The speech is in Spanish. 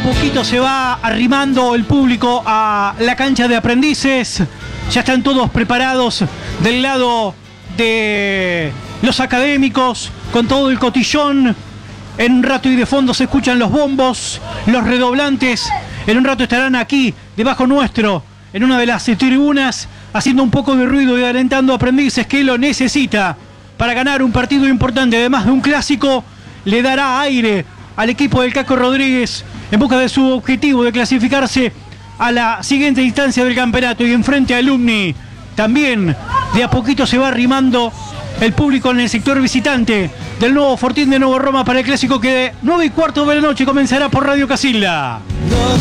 poquito se va arrimando el público a la cancha de Aprendices. Ya están todos preparados del lado de los académicos, con todo el cotillón. En un rato y de fondo se escuchan los bombos, los redoblantes. En un rato estarán aquí, debajo nuestro, en una de las tribunas, haciendo un poco de ruido y alentando a Aprendices, que lo necesita para ganar un partido importante. Además de un clásico, le dará aire al equipo del Caco Rodríguez en busca de su objetivo de clasificarse a la siguiente instancia del campeonato. Y enfrente a Alumni también de a poquito se va arrimando el público en el sector visitante del nuevo Fortín de Nuevo Roma para el clásico que de 9:15 de la noche comenzará por Radio Casilda.